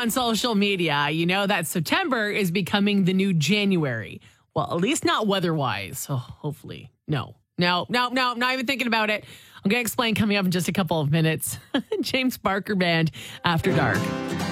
on social media, you know that September is becoming the new January. Well, at least not weather-wise. So hopefully, no, not even thinking about it. I'm going to explain coming up in just a couple of minutes. James Barker Band, After Dark.